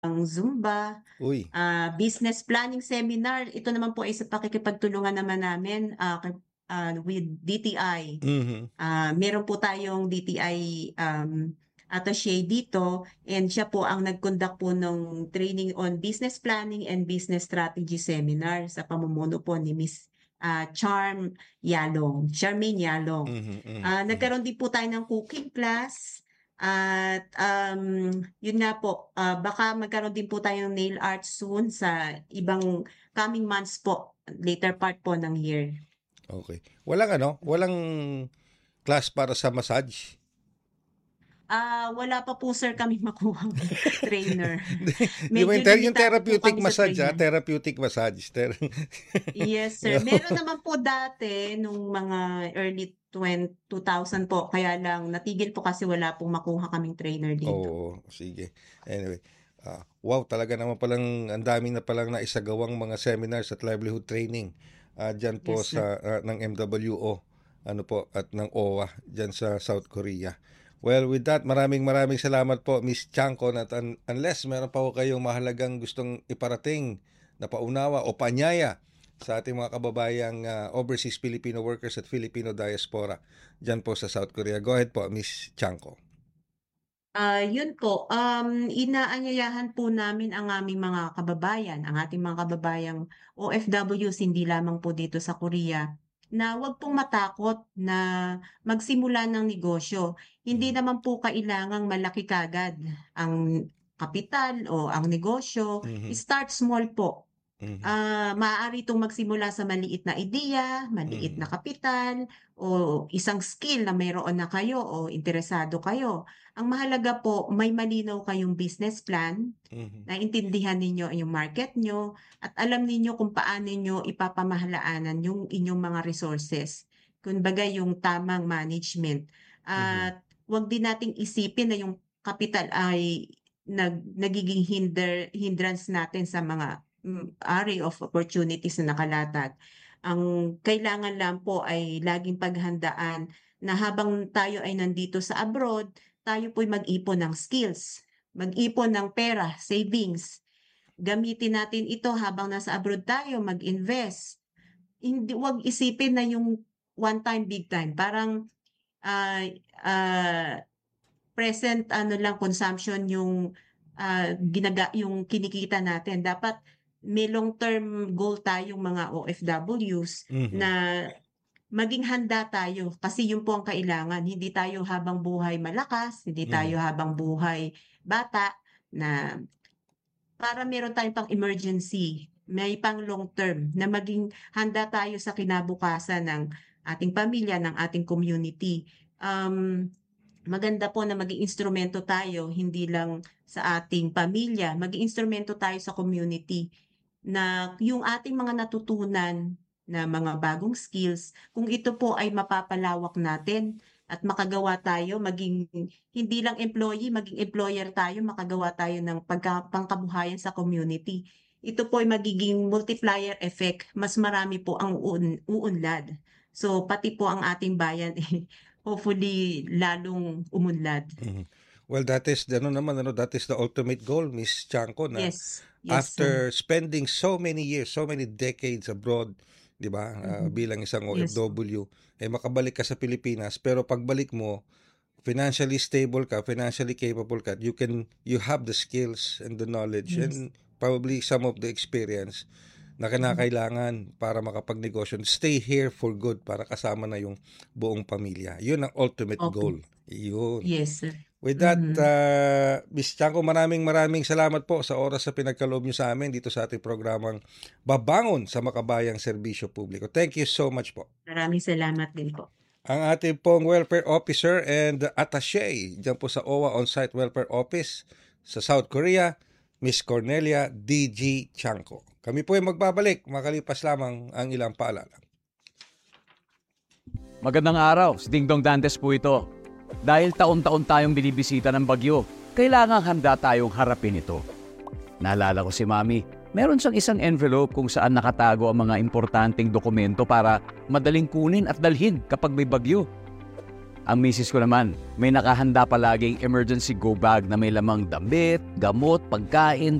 ang Zumba, Uy. business planning seminar. Ito naman po ay sa pakikipagtulungan naman namin, with DTI. Mhm. Meron po tayong DTI attaché dito, and siya po ang nag-conduct po ng training on business planning and business strategy seminar sa pamumuno po ni Miss Charmaine Yalong. Mhm, mhm, mhm. Nagkaroon din po tayo ng cooking class at yun nga po, baka magkaroon din po tayong nail art soon sa ibang coming months po, later part po ng year. Okay. Walang class para sa massage? Wala pa po sir kaming makuhang trainer. Hindi, di ba Medyo yung limitado po therapeutic kami sa massage, trainer. therapeutic massage. Yes sir. Meron naman po dati nung mga early 2000 po, kaya lang natigil po kasi wala pong makuha kaming trainer dito. Oo, sige. Anyway, wow, talaga naman palang ang dami na palang naisagawang mga seminars at livelihood training dyan po Yes sir. sa ng MWO ano po at ng OWA dyan sa South Korea. Well, with that, maraming salamat po, Miss Chanko, at unless meron pa po kayong mahalagang gustong iparating na paunawa o panyaya sa ating mga kababayang overseas Filipino workers at Filipino diaspora dyan po sa South Korea. Go ahead po, Miss Chanko. Yun po, inaanyayahan po namin ang aming mga kababayan, ang ating mga kababayang OFWs hindi lamang po dito sa Korea, na wag pong matakot na magsimula ng negosyo. Hindi Mhm. naman po kailangang malaki kagad ang kapital o ang negosyo. Mhm. Start small po. Mhm. Maaari itong magsimula sa maliit na ideya, maliit na Mhm. kapital, o isang skill na mayroon na kayo o interesado kayo. Ang mahalaga po, may malinaw kayong business plan, Mhm. naintindihan ninyo yung market nyo, at alam ninyo kung paano nyo ipapamahalaanan yung inyong mga resources. Kumbaga yung tamang management. Mhm. At wag din nating isipin na yung kapital ay nagiging hindrance natin sa mga array of opportunities na nakalatag. Ang kailangan lang po ay laging paghandaan na habang tayo ay nandito sa abroad, tayo po'y mag-ipon ng skills, mag-ipon ng pera, savings. Gamitin natin ito habang nasa abroad tayo, mag-invest. Hindi, wag isipin na yung one time, big time. Parang ah, ah, present ano lang consumption yung yung kinikita natin. Dapat may long term goal tayong mga OFWs na Mhm. maging handa tayo kasi yun po ang kailangan. Hindi tayo habang buhay malakas, hindi Mhm. tayo habang buhay bata, na para meron tayong pang emergency, may pang long term na maging handa tayo sa kinabukasan ng ating pamilya, ng ating community. Maganda po na maging instrumento tayo hindi lang sa ating pamilya, maging instrumento tayo sa community, na yung ating mga natutunan na mga bagong skills, kung ito po ay mapapalawak natin at makagawa tayo maging hindi lang employee, maging employer tayo, makagawa tayo ng pangkabuhayan sa community. Ito po ay magiging multiplier effect, mas marami po ang uunlad. So pati po ang ating bayan hopefully lalong umunlad. Mhm. Well, that is the ultimate goal, Miss Chanko, na Yes, yes sir. after spending so many years, so many decades abroad, 'di ba, Mhm. bilang isang Yes po. OFW, makabalik ka sa Pilipinas, pero pagbalik mo, financially stable ka, financially capable ka, you have the skills and the knowledge Yes. and probably some of the experience na Mhm. kinakailangan para makapagnegosyo. Stay here for good para kasama na yung buong pamilya. Yun ang ultimate Opo. goal. Yun. Yes sir. With that, Mhm. Miss Chanko, maraming salamat po sa oras sa pinagkaloob nyo sa amin dito sa ating programang Babangon sa Makabayang Serbisyo Publiko. Thank you so much po. Maraming salamat din po. Ang ating pong welfare officer and attaché dyan po sa OWA On-Site Welfare Office sa South Korea, Miss Cornelia D.G. Chanko. Kami po ay magbabalik makalipas lamang ang ilang paalala. Magandang araw, si Dingdong Dantes po ito. Dahil taon-taon tayong binibisita ng bagyo, kailangang handa tayong harapin ito. Naalala ko si Mami, meron siyang isang envelope kung saan nakatago ang mga importanteng dokumento para madaling kunin at dalhin kapag may bagyo. Ang misis ko naman, may nakahanda palaging emergency go bag na may lamang damit, gamot, pagkain,